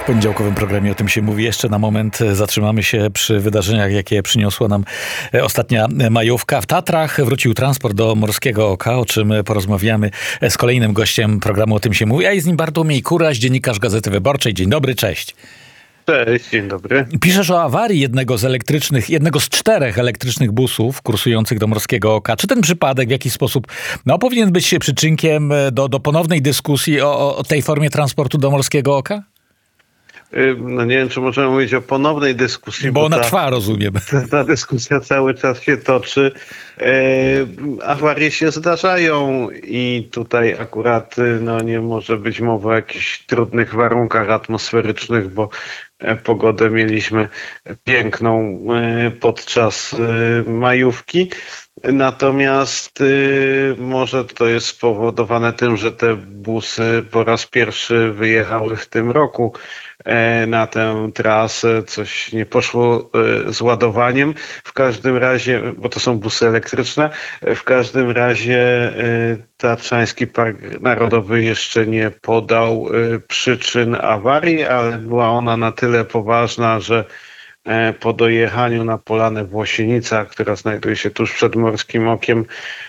W poniedziałkowym programie o tym się mówi. Jeszcze na moment zatrzymamy się przy wydarzeniach, jakie przyniosła nam ostatnia majówka. W Tatrach wrócił transport do Morskiego Oka, o czym porozmawiamy z kolejnym gościem programu O tym się mówi, a i z nim Bartłomiej Kuraś, dziennikarz Gazety Wyborczej. Dzień dobry, cześć. Cześć, dzień dobry. Piszesz o awarii jednego z 4 elektrycznych busów kursujących do Morskiego Oka. Czy ten przypadek w jakiś sposób powinien być przyczynkiem do ponownej dyskusji o tej formie transportu do Morskiego Oka? No nie wiem, czy możemy mówić o ponownej dyskusji. Bo ona trwa, rozumiem. Ta dyskusja cały czas się toczy. Awarie się zdarzają i tutaj akurat nie może być mowy o jakichś trudnych warunkach atmosferycznych, bo pogodę mieliśmy piękną podczas majówki. Natomiast może to jest spowodowane tym, że te busy po raz pierwszy wyjechały w tym roku na tę trasę. Coś nie poszło z ładowaniem. W każdym razie, bo to są busy elektryczne, w każdym razie Tatrzański Park Narodowy jeszcze nie podał przyczyn awarii, ale była ona na tyle poważna, że po dojechaniu na Polanę Włosienica, która znajduje się tuż przed Morskim Okiem,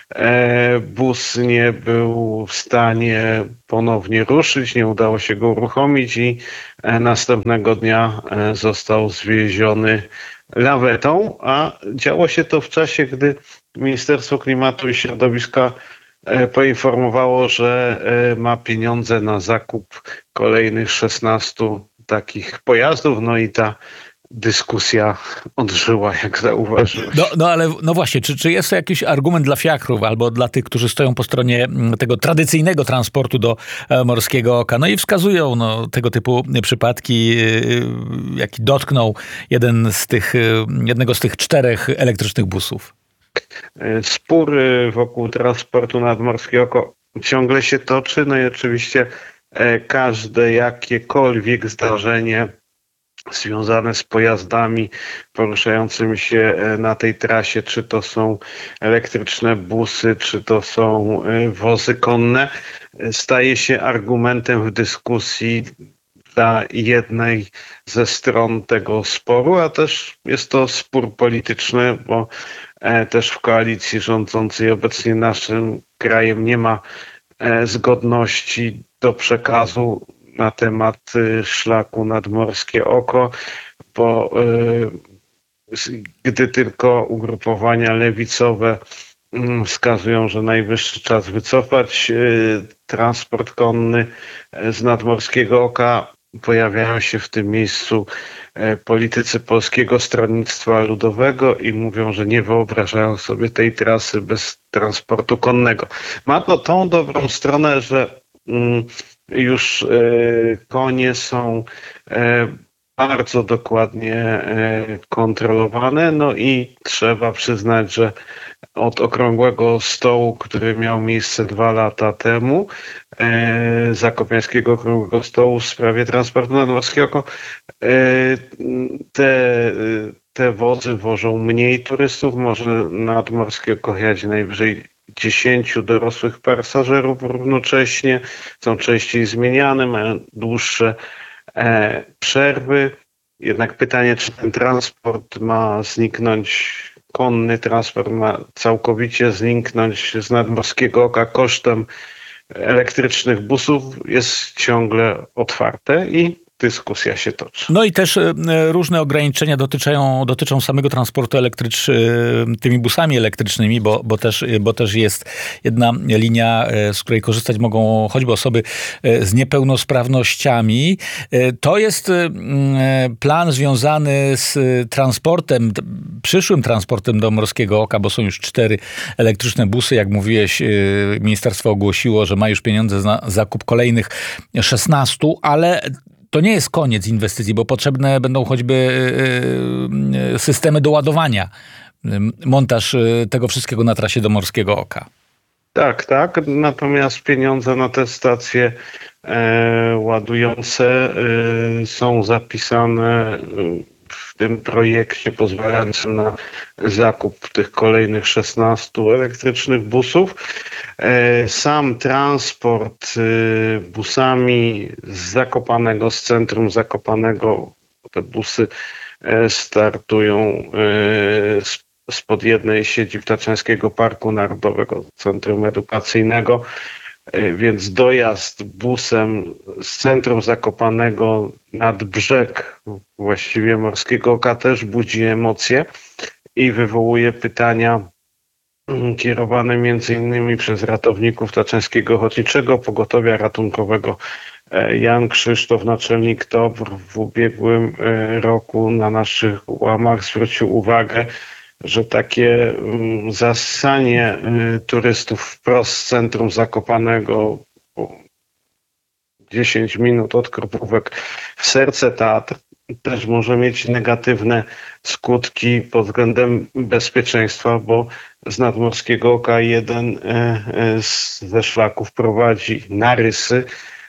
bus nie był w stanie ponownie ruszyć, nie udało się go uruchomić i następnego dnia został zwieziony lawetą, a działo się to w czasie, gdy Ministerstwo Klimatu i Środowiska poinformowało, że ma pieniądze na zakup kolejnych 16 takich pojazdów, no i ta dyskusja odżyła, jak zauważyłeś. Ale właśnie, czy jest to jakiś argument dla fiachrów albo dla tych, którzy stoją po stronie tego tradycyjnego transportu do Morskiego Oka? No i wskazują tego typu przypadki, jaki dotknął jednego z tych 4 elektrycznych busów. Spór wokół transportu nad Morskie Oko ciągle się toczy, no i oczywiście każde jakiekolwiek zdarzenie związane z pojazdami poruszającymi się na tej trasie, czy to są elektryczne busy, czy to są wozy konne, staje się argumentem w dyskusji dla jednej ze stron tego sporu, a też jest to spór polityczny, bo też w koalicji rządzącej obecnie naszym krajem nie ma zgodności do przekazu na temat szlaku nad Morskie Oko, bo gdy tylko ugrupowania lewicowe wskazują, że najwyższy czas wycofać transport konny z nadmorskiego Oka, pojawiają się w tym miejscu politycy Polskiego Stronnictwa Ludowego i mówią, że nie wyobrażają sobie tej trasy bez transportu konnego. Ma to tą dobrą stronę, że już konie są bardzo dokładnie kontrolowane, no i trzeba przyznać, że od okrągłego stołu, który miał miejsce 2 lata temu, Zakopiańskiego Okrągłego Stołu w sprawie transportu nadmorskiego, te wozy wożą mniej turystów, może nadmorskie oko jechać najwyżej 10 dorosłych pasażerów równocześnie, są częściej zmieniane, mają dłuższe przerwy. Jednak pytanie, czy ten transport ma zniknąć, konny transport ma całkowicie zniknąć z nadmorskiego oka kosztem elektrycznych busów, jest ciągle otwarte i dyskusja się toczy. No i też różne ograniczenia dotyczą samego transportu tymi busami elektrycznymi, bo też jest jedna linia, z której korzystać mogą choćby osoby z niepełnosprawnościami. To jest plan związany z transportem, przyszłym transportem do Morskiego Oka, bo są już 4 elektryczne busy. Jak mówiłeś, ministerstwo ogłosiło, że ma już pieniądze na zakup kolejnych 16, ale to nie jest koniec inwestycji, bo potrzebne będą choćby systemy do ładowania. Montaż tego wszystkiego na trasie do Morskiego Oka. Tak. Natomiast pieniądze na te stacje ładujące są zapisane w tym projekcie pozwalającym na zakup tych kolejnych 16 elektrycznych busów. Sam transport busami z Zakopanego, z centrum Zakopanego, te busy startują spod jednej siedzib Tatrzańskiego Parku Narodowego, Centrum Edukacyjnego, więc dojazd busem z centrum Zakopanego nad brzeg właściwie Morskiego Oka też budzi emocje i wywołuje pytania kierowane między innymi przez ratowników Tatrzańskiego Ochotniczego Pogotowia Ratunkowego. Jan Krzysztof, naczelnik TOPR, w ubiegłym roku na naszych łamach zwrócił uwagę, że takie zassanie turystów wprost z centrum Zakopanego 10 minut od Krupówek w serce Tatr też może mieć negatywne skutki pod względem bezpieczeństwa, bo z Nadmorskiego Oka jeden ze szlaków prowadzi na Rysy.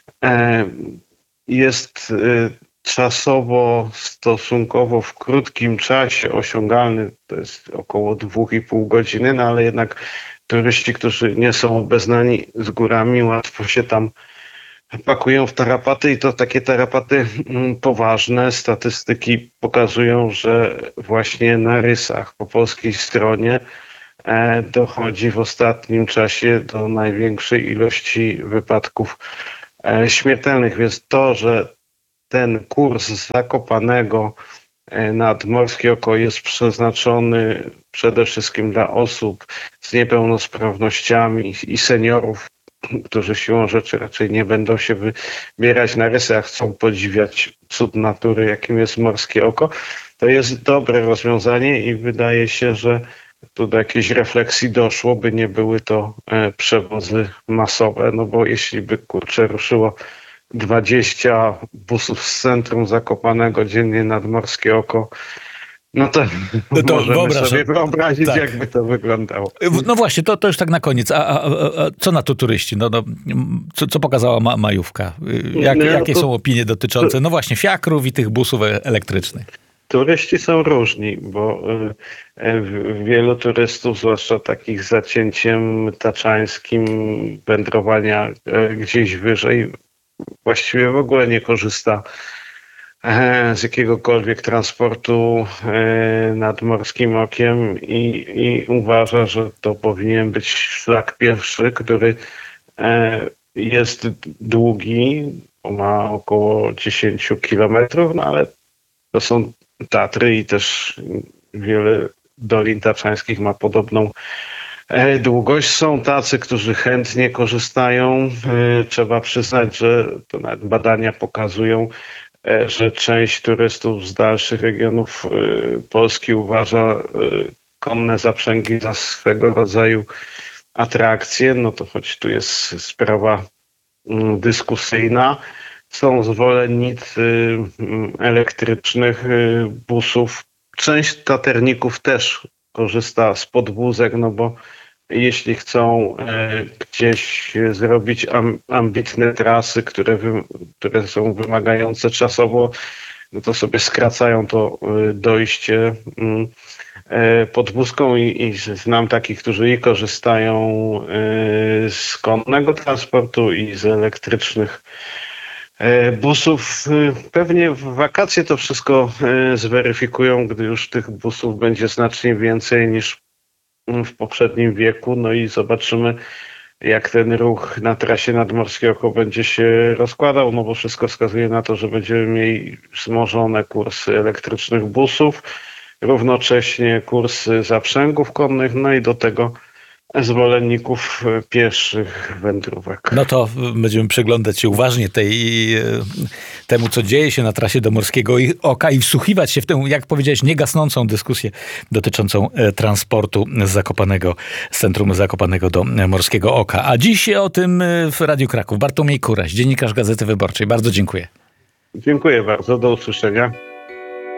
Jest czasowo, stosunkowo w krótkim czasie osiągalny, to jest około 2,5 godziny, no ale jednak turyści, którzy nie są obeznani z górami, łatwo się tam pakują w tarapaty i to takie tarapaty poważne. Statystyki pokazują, że właśnie na Rysach po polskiej stronie dochodzi w ostatnim czasie do największej ilości wypadków śmiertelnych, więc to, że ten kurs z Zakopanego nad Morskie Oko jest przeznaczony przede wszystkim dla osób z niepełnosprawnościami i seniorów, którzy siłą rzeczy raczej nie będą się wybierać na Rysy, a chcą podziwiać cud natury, jakim jest Morskie Oko, to jest dobre rozwiązanie i wydaje się, że tu do jakiejś refleksji doszło, by nie były to przewozy masowe, no bo jeśli by ruszyło 20 busów z centrum Zakopanego dziennie nad Morskie Oko, no to możemy sobie wyobrazić, tak, jakby to wyglądało. No właśnie, to już tak na koniec. A co na to turyści? Co pokazała majówka? Jakie są opinie dotyczące, no właśnie, fiakrów i tych busów elektrycznych? Turyści są różni, bo wielu turystów, zwłaszcza takich z zacięciem taczańskim, wędrowania gdzieś wyżej, właściwie w ogóle nie korzysta z jakiegokolwiek transportu nad Morskim Okiem i uważa, że to powinien być szlak pierwszy, który jest długi, ma około 10 kilometrów, no ale to są Tatry i też wiele dolin tatrzańskich ma podobną długość. Są tacy, którzy chętnie korzystają. Trzeba przyznać, że to nawet badania pokazują, że część turystów z dalszych regionów Polski uważa konne zaprzęgi za swego rodzaju atrakcję. No to choć tu jest sprawa dyskusyjna. Są zwolennicy elektrycznych busów. Część taterników też korzysta z podwózek, no bo jeśli chcą gdzieś zrobić ambitne trasy, które są wymagające czasowo, no to sobie skracają to dojście podwózką i znam takich, którzy i korzystają z konnego transportu i z elektrycznych busów. Pewnie w wakacje to wszystko zweryfikują, gdy już tych busów będzie znacznie więcej niż w poprzednim wieku. No i zobaczymy, jak ten ruch na trasie Nadmorskie Oko będzie się rozkładał, no bo wszystko wskazuje na to, że będziemy mieli wzmożone kursy elektrycznych busów, równocześnie kursy zaprzęgów konnych, no i do tego zwolenników pieszych wędrówek. No to będziemy przyglądać się uważnie temu, co dzieje się na trasie do Morskiego Oka i wsłuchiwać się w tę, jak powiedziałeś, niegasnącą dyskusję dotyczącą transportu z Zakopanego, z centrum Zakopanego do Morskiego Oka. A dziś o tym w Radiu Kraków. Bartłomiej Kuraś, dziennikarz Gazety Wyborczej. Bardzo dziękuję. Dziękuję bardzo. Do usłyszenia.